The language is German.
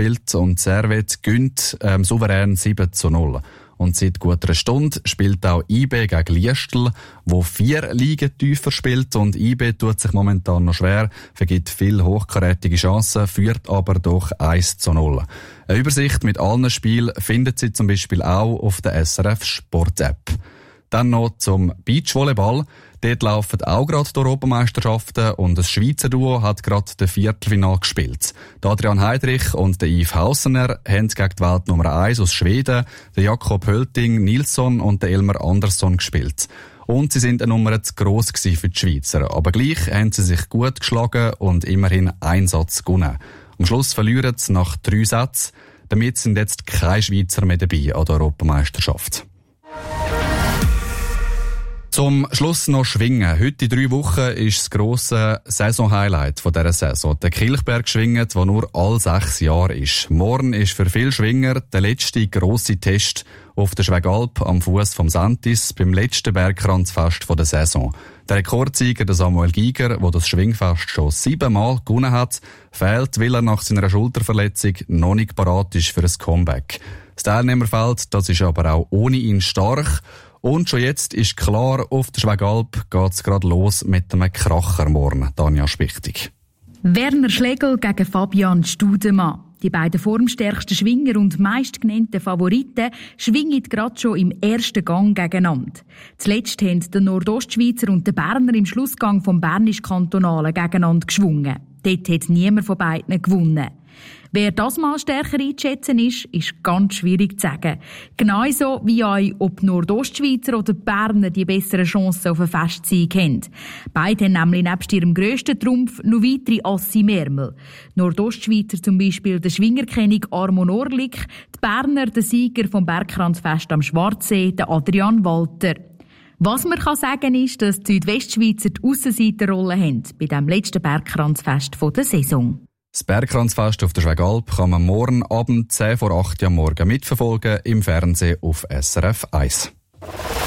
gespielt und Servette gönnt souverän 7-0. Und seit gut einer Stunde spielt auch IB gegen Liestl, wo 4 Ligen tiefer spielt. Und IB tut sich momentan noch schwer, vergibt viele hochkarätige Chancen, führt aber doch 1-0. Eine Übersicht mit allen Spielen findet Sie zum Beispiel auch auf der SRF Sport App. Dann noch zum Beachvolleyball. Dort laufen auch gerade die Europameisterschaften und das Schweizer Duo hat gerade das Viertelfinale gespielt. Adrian Heidrich und der Yves Haussener haben gegen die Weltnummer 1 aus Schweden, der Jakob Hölting Nilsson und der Elmar Andersson gespielt. Und sie sind eine Nummer zu gross für die Schweizer. Aber gleich haben sie sich gut geschlagen und immerhin einen Satz gewonnen. Am Schluss verlieren sie nach 3 Sätzen. Damit sind jetzt keine Schweizer mehr dabei an der Europameisterschaft. Zum Schluss noch Schwingen. Heute in 3 Wochen ist das grosse Saison-Highlight von dieser Saison. Der Kilchberg schwingt, der nur alle 6 Jahre ist. Morgen ist für viele Schwinger der letzte grosse Test auf der Schwegalp am Fuss vom Sentis beim letzten Bergkranzfest der Saison. Der Rekordsieger, der Samuel Giger, der das Schwingfest schon 7-mal gewonnen hat, fehlt, weil er nach seiner Schulterverletzung noch nicht parat ist für ein Comeback. Das Teilnehmerfeld, das ist aber auch ohne ihn stark. Und schon jetzt ist klar, auf der Schwegalp geht's gerade los mit einem Kracher morgen. Tanja Spichtig. Werner Schlegel gegen Fabian Studemann. Die beiden formstärksten Schwinger und meistgenannten Favoriten schwingen gerade schon im ersten Gang gegeneinander. Zuletzt haben der Nordostschweizer und der Berner im Schlussgang vom Bernisch-Kantonalen gegeneinander geschwungen. Dort hat niemand von beiden gewonnen. Wer das mal stärker einzuschätzen ist ganz schwierig zu sagen. Genauso wie euch, ob Nordostschweizer oder Berner die besseren Chancen auf einen Festsieg haben. Beide haben nämlich nebst ihrem grössten Trumpf noch weitere Assi Mermel. Nordostschweizer zum Beispiel der Schwingerkönig Armon Orlik, die Berner der Sieger vom Bergkranzfest am Schwarzsee, der Adrian Walter. Was man sagen kann, ist, dass die Südwestschweizer die Aussenseiterrolle haben bei dem letzten Bergkranzfest der Saison. Das Bergkranzfest auf der Schwegalp kann man morgen Abend 10 vor 8 Uhr am Morgen mitverfolgen im Fernsehen auf SRF 1.